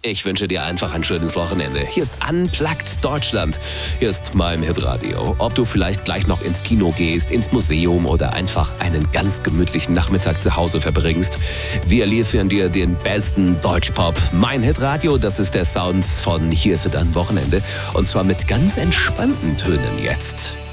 Ich wünsche dir einfach ein schönes Wochenende. Hier ist Unplugged Deutschland. Hier ist mein Hitradio. Ob du vielleicht gleich noch ins Kino gehst, ins Museum oder einfach einen ganz gemütlichen Nachmittag zu Hause verbringst. Wir liefern dir den besten Deutschpop. Mein Hitradio, das ist der Sound von hier für dein Wochenende. Und zwar mit ganz entspannten Tönen jetzt.